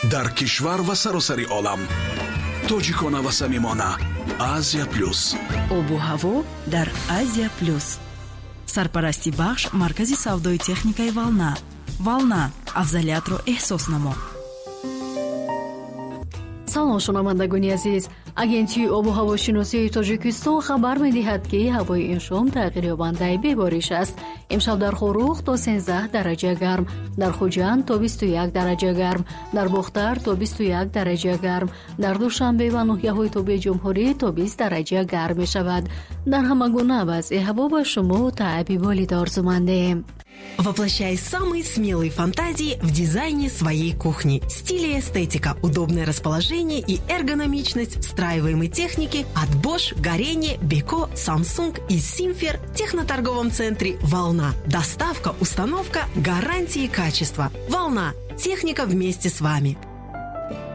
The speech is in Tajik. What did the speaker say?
дар кишвар ва саросари олам. тоҷикона ва самимона. Азия плюс. обу ҳаво дар Азия плюс. сарпарасти бахш маркази савдои техникаи Волна. Волна, афзалиятро эҳсос намо. салом шунавандагони азиз, агентии обу ҳавошиносии тоҷикистон хабар медиҳад ки ҳавои ин шом тағйирёбандаи бебориш аст. имшаб дар Хорух то 13 дараҷа гарм, дар Хуҷанд то 21 дараҷа гарм, дар Бухтар то 21 дараҷа гарм, дар Душанбе ва ноҳияҳои Тобии Ҷумҳурӣ то 20 дараҷа гарм мешавад. дар ҳама гуна вазъи ҳаво ба шумо таъби волид орзумандем. Воплощай самые смелые фантазии в дизайне своей кухни. Стиль и эстетика, удобное расположение и эргономичность встраиваемой техники от Bosch, Горение, Beko, Samsung и Simfer в техноторговом центре «Волна». Доставка, установка, гарантии качества. «Волна». Техника вместе с вами.